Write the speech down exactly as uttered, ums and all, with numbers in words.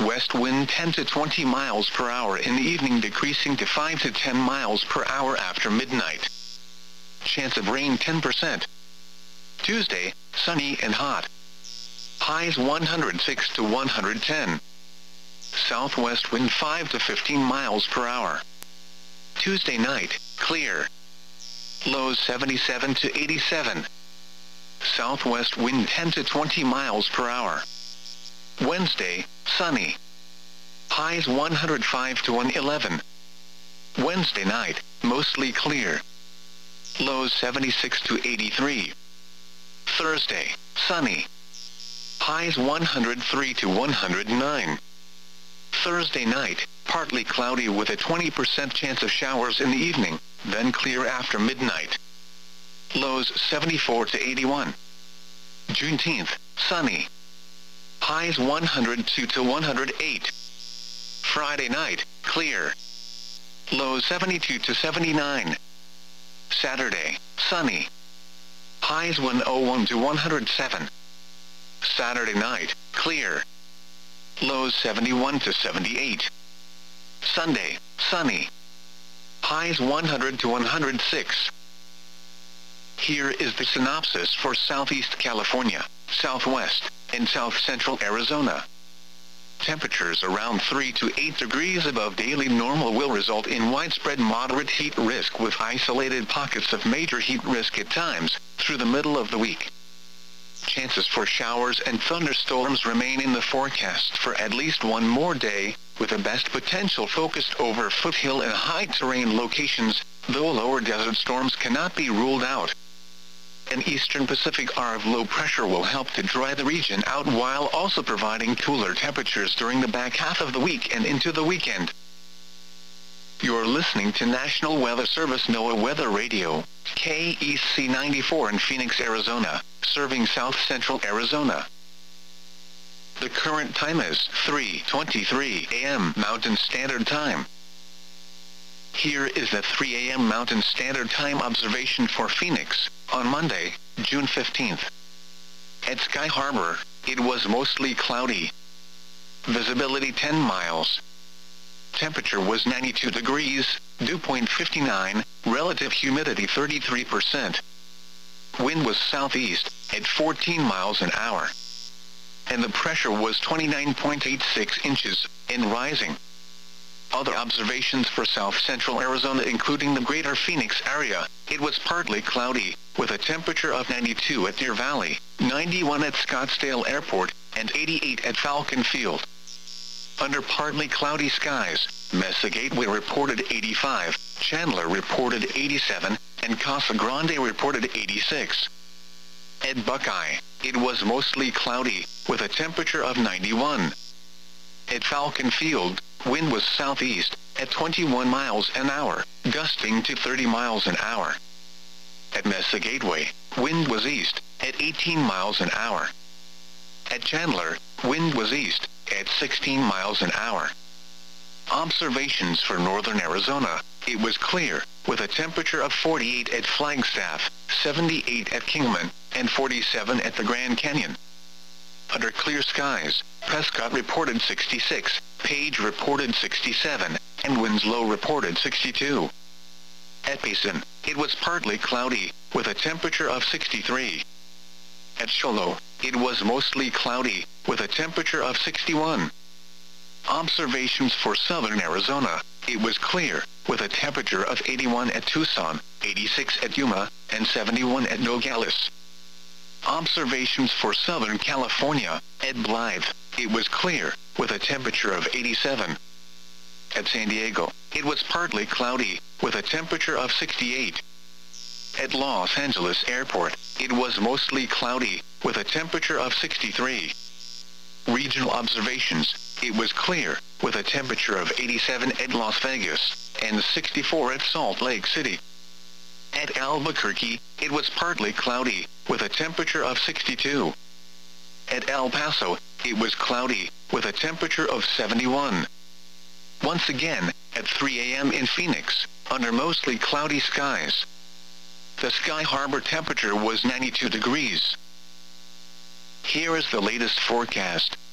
southwest wind ten to twenty miles per hour in the evening, decreasing to five to ten miles per hour after midnight. Chance of rain ten percent. Tuesday, sunny and hot. Highs one hundred six to one hundred ten. Southwest wind five to fifteen miles per hour. Tuesday night, clear. Lows seventy-seven to eighty-seven. Southwest wind ten to twenty miles per hour. Wednesday, sunny. Highs one hundred five to one hundred eleven. Wednesday night, mostly clear. Lows seventy-six to eighty-three. Thursday, sunny. Highs one hundred three to one hundred nine. Thursday night, partly cloudy with a twenty percent chance of showers in the evening, then clear after midnight. Lows seventy-four to eighty-one. Juneteenth, sunny. Highs one hundred two to one hundred eight. Friday night, clear. Lows seventy-two to seventy-nine. Saturday, sunny. Highs one oh one to one hundred seven. Saturday night, clear. Lows seventy-one to seventy-eight. Sunday, sunny. Highs one hundred to one hundred six. Here is the synopsis for Southeast California, Southwest, and South Central Arizona. Temperatures around three to eight degrees above daily normal will result in widespread moderate heat risk with isolated pockets of major heat risk at times through the middle of the week. Chances for showers and thunderstorms remain in the forecast for at least one more day, with the best potential focused over foothill and high terrain locations, though lower desert storms cannot be ruled out. An eastern Pacific arc of low pressure will help to dry the region out while also providing cooler temperatures during the back half of the week and into the weekend. You're listening to National Weather Service NOAA Weather Radio, K E C ninety-four in Phoenix, Arizona, serving south central Arizona. The current time is three twenty-three a m Mountain Standard Time. Here is the three a m Mountain Standard Time observation for Phoenix, on Monday, June fifteenth. At Sky Harbor, it was mostly cloudy. Visibility ten miles. Temperature was ninety-two degrees, dew point fifty-nine, relative humidity thirty-three percent. Wind was southeast, at fourteen miles an hour. And the pressure was twenty-nine point eight six inches, and rising. Other observations for south central Arizona including the greater Phoenix area, it was partly cloudy, with a temperature of ninety-two at Deer Valley, ninety-one at Scottsdale Airport, and eighty-eight at Falcon Field. Under partly cloudy skies, Mesa Gateway reported eighty-five, Chandler reported eighty-seven, and Casa Grande reported eighty-six. At Buckeye, it was mostly cloudy, with a temperature of ninety-one. At Falcon Field, wind was southeast, at twenty-one miles an hour, gusting to thirty miles an hour. At Mesa Gateway, wind was east, at eighteen miles an hour. At Chandler, wind was east, at sixteen miles an hour. Observations for northern Arizona, it was clear, with a temperature of forty-eight at Flagstaff, seventy-eight at Kingman, and forty-seven at the Grand Canyon. Under clear skies, Prescott reported sixty-six, Page reported sixty-seven, and Winslow reported sixty-two. At Payson, it was partly cloudy, with a temperature of sixty-three. At Shoalo, it was mostly cloudy, with a temperature of sixty-one. Observations for southern Arizona, it was clear, with a temperature of eighty-one at Tucson, eighty-six at Yuma, and seventy-one at Nogales. Observations for Southern California, at Blythe, it was clear, with a temperature of eighty-seven. At San Diego, it was partly cloudy, with a temperature of sixty-eight. At Los Angeles Airport, it was mostly cloudy, with a temperature of sixty-three. Regional observations, it was clear, with a temperature of eighty-seven at Las Vegas, and sixty-four at Salt Lake City. At Albuquerque, it was partly cloudy, with a temperature of sixty-two. At El Paso, it was cloudy, with a temperature of seventy-one. Once again, at three a m in Phoenix, under mostly cloudy skies. The Sky Harbor temperature was ninety-two degrees. Here is the latest forecast.